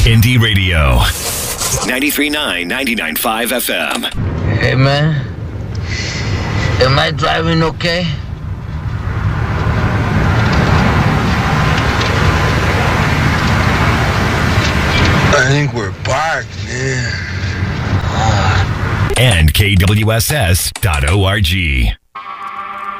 Indie Radio. 93.9, 99.5 FM. Hey, man. Am I driving okay? I think we're parked, man. And KWSS.org.